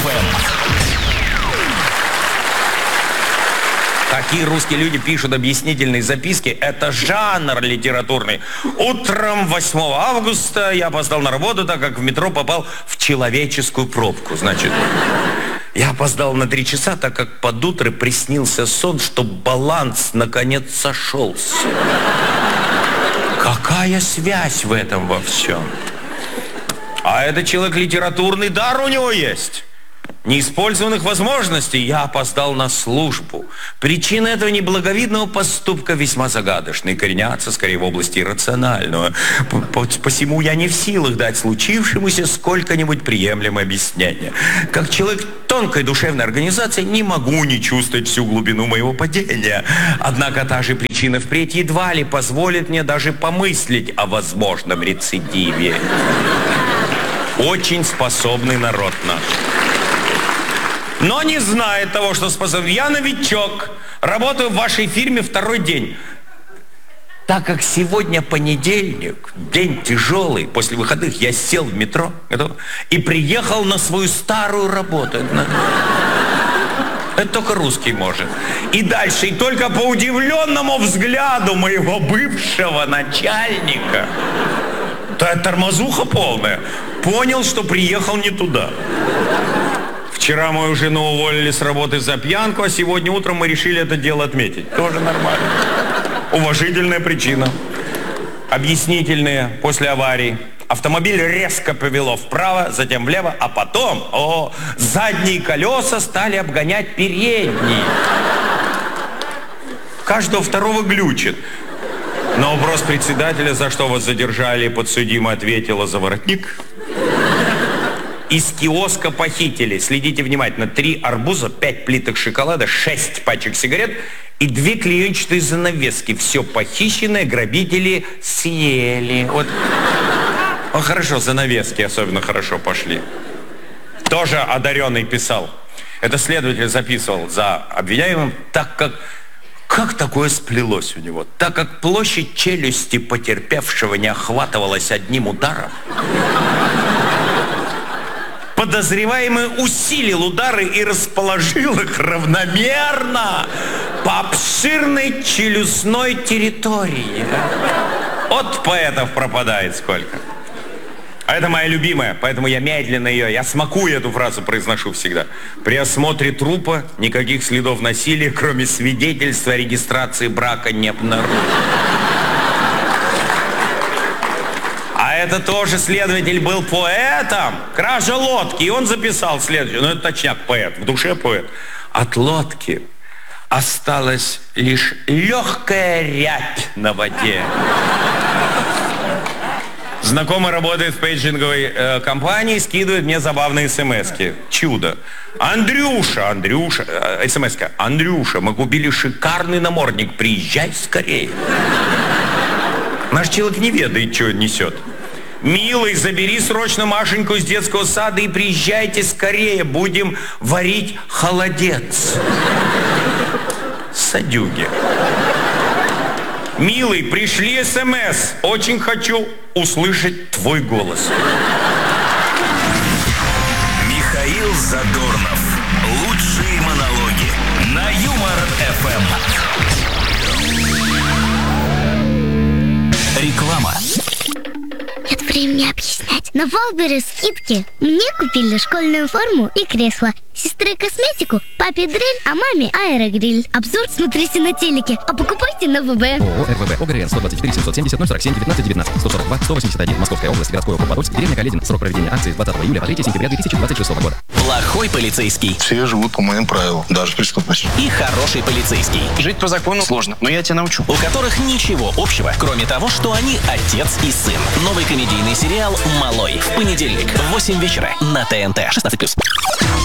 Такие русские люди пишут объяснительные записки. Это жанр литературный. Утром 8 августа я опоздал на работу, так как в метро попал в человеческую пробку. Значит, я опоздал на 3 часа, так как под утро приснился сон, что баланс наконец сошелся. Какая связь в этом во всем? А это человек литературный, дар у него есть. Неиспользованных возможностей. Я опоздал на службу. Причины этого неблаговидного поступка весьма загадочны и коренятся скорее в области иррационального. Посему я не в силах дать случившемуся сколько-нибудь приемлемое объяснение. Как человек тонкой душевной организации не могу не чувствовать всю глубину моего падения. Однако та же причина впредь едва ли позволит мне даже помыслить о возможном рецидиве. Очень способный народ наш. Но не знает того, что способен. Я новичок, работаю в вашей фирме 2-й день. Так как сегодня понедельник, день тяжелый, после выходных я сел в метро и приехал на свою старую работу. Это только русский может. И дальше, и только по удивленному взгляду моего бывшего начальника, то это тормозуха полная, понял, что приехал не туда. Вчера мою жену уволили с работы за пьянку, а сегодня утром мы решили это дело отметить. Тоже нормально. Уважительная причина. Объяснительные после аварии. Автомобиль резко повело вправо, затем влево, а потом, задние колеса стали обгонять передние. Каждого второго глючит. На вопрос председателя, за что вас задержали, подсудимый ответила: за воротник. Из киоска похитили, следите внимательно, 3 арбуза, 5 плиток шоколада, 6 пачек сигарет и 2 клеенчатые занавески. Все похищенное грабители съели. Вот хорошо, занавески особенно хорошо пошли. Тоже одаренный писал. Это следователь записывал за обвиняемым, так как такое сплелось у него? Так как площадь челюсти потерпевшего не охватывалась одним ударом, подозреваемый усилил удары и расположил их равномерно по обширной челюстной территории. От поэтов пропадает сколько. А это моя любимая, поэтому я медленно я смакую эту фразу, произношу всегда. При осмотре трупа никаких следов насилия, кроме свидетельства о регистрации брака, не обнаружено. А это тоже следователь был поэтом. Кража лодки. И он записал следующее. Ну, это точняк, поэт. В душе поэт. От лодки осталась лишь легкая рябь на воде. Знакомый работает в пейджинговой компании, скидывает мне забавные смс-ки. Чудо. Андрюша, смс-ка. Андрюша, мы купили шикарный намордник. Приезжай скорее. Наш человек не ведает, что несет. Милый, забери срочно Машеньку из детского сада и приезжайте скорее. Будем варить холодец. Садюги. Милый, пришли СМС. Очень хочу услышать твой голос. Михаил Задорнов. Лучшие монологи на Юмор-ФМ. Реклама. Нет времени объяснять. На Валбере скидки. Мне купили школьную форму и кресло. Сестре косметику, папе дрель, а маме аэрогриль. Обзор смотрите на телеке, а покупайте на ВБ. ООО РВБ ОГРН 124 770 047 19 19 142 181 Московская область, городской округ Подольск, деревня Каледин. Срок проведения акции с 20 июля по 3 сентября 2026 года. Плохой полицейский. Все живут по моим правилам, даже преступность. И хороший полицейский. Жить по закону сложно, но я тебя научу. У которых ничего общего, кроме того, что они отец и сын. Новый комедийный сериал «Малой». В понедельник в 8 вечера на ТНТ. 16+.